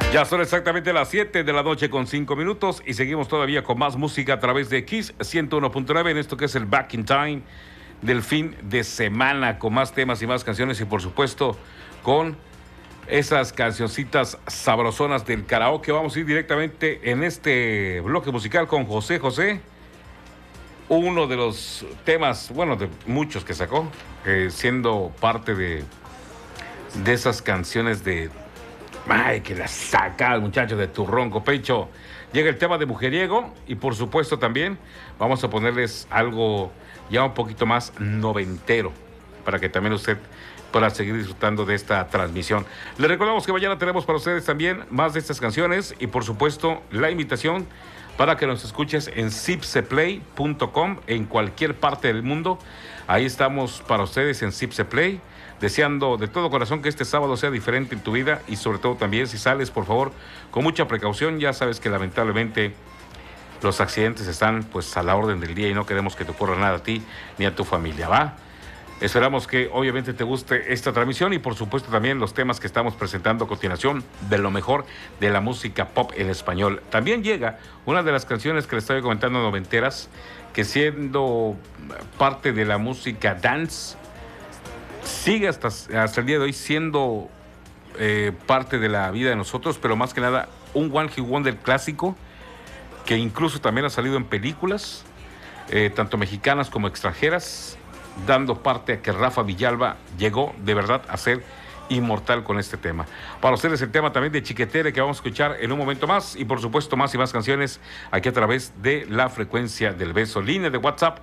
Ya son exactamente las 7 de la noche con 5 minutos y seguimos todavía con más música a través de Kiss 101.9 en esto que es el Back in Time del fin de semana, con más temas y más canciones y por supuesto con esas cancioncitas sabrosonas del karaoke. Vamos a ir directamente en este bloque musical con José José, uno de los temas, bueno, de muchos que sacó, siendo parte de esas canciones de ay, que la saca el muchacho de tu ronco pecho. Llega el tema de Mujeriego y por supuesto también vamos a ponerles algo ya un poquito más noventero para que también usted pueda seguir disfrutando de esta transmisión. Le recordamos que mañana tenemos para ustedes también más de estas canciones y por supuesto la invitación para que nos escuches en zipseplay.com en cualquier parte del mundo. Ahí estamos para ustedes en Zipseplay, deseando de todo corazón que este sábado sea diferente en tu vida y sobre todo también si sales, por favor, con mucha precaución. Ya sabes que lamentablemente los accidentes están pues a la orden del día y no queremos que te ocurra nada a ti ni a tu familia, ¿va? Esperamos que obviamente te guste esta transmisión y por supuesto también los temas que estamos presentando a continuación de lo mejor de la música pop en español. También llega una de las canciones que les estoy comentando noventeras, que siendo parte de la música dance, sigue hasta el día de hoy siendo parte de la vida de nosotros, pero más que nada un One Hit Wonder clásico que incluso también ha salido en películas, tanto mexicanas como extranjeras, dando parte a que Rafa Villalba llegó de verdad a ser inmortal con este tema. Para ustedes el tema también de Chiquetere que vamos a escuchar en un momento más y por supuesto más y más canciones aquí a través de la frecuencia del beso. Línea de WhatsApp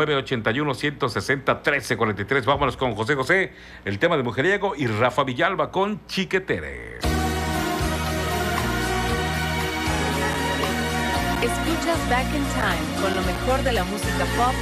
981-160-1343. Vámonos con José José, el tema de Mujeriego y Rafa Villalba con Chiquetere. Escuchas Back in Time con lo mejor de la música pop